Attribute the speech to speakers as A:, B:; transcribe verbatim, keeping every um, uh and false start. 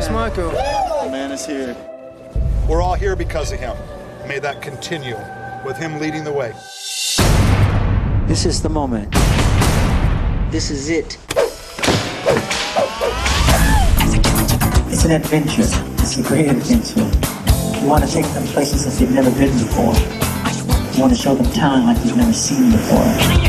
A: Marco.
B: The man is here.
C: We're all here because of him. May that continue, with him leading the way.
A: This is the moment. This is it.
D: It's an adventure. It's a great adventure. You want to take them places that they've never been before. You want to show them town like you've never seen before.